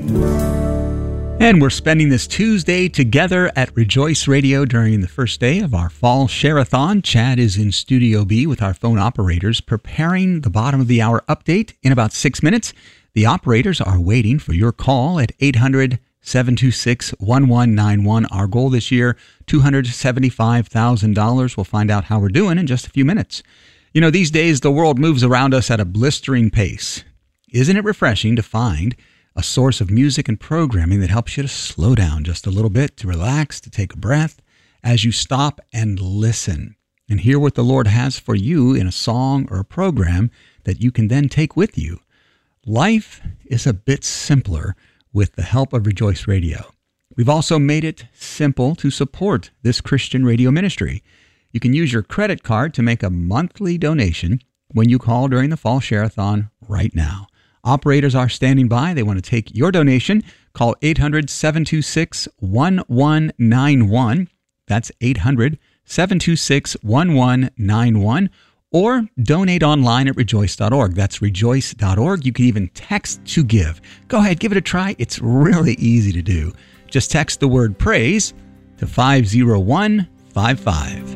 And we're spending this Tuesday together at Rejoice Radio during the first day of our fall share-a-thon. Chad is in Studio B with our phone operators preparing the bottom of the hour update in about 6 minutes. The operators are waiting for your call at 800-726-1191. Our goal this year, $275,000. We'll find out how we're doing in just a few minutes. You know, these days the world moves around us at a blistering pace. Isn't it refreshing to find a source of music and programming that helps you to slow down just a little bit, to relax, to take a breath as you stop and listen and hear what the Lord has for you in a song or a program that you can then take with you? Life is a bit simpler with the help of Rejoice Radio. We've also made it simple to support this Christian radio ministry. You can use your credit card to make a monthly donation when you call during the Fall Share-a-thon right now. Operators are standing by. They want to take your donation. Call 800-726-1191. That's 800-726-1191. Or donate online at rejoice.org. That's rejoice.org. You can even text to give. Go ahead, give it a try. It's really easy to do. Just text the word praise to 50155.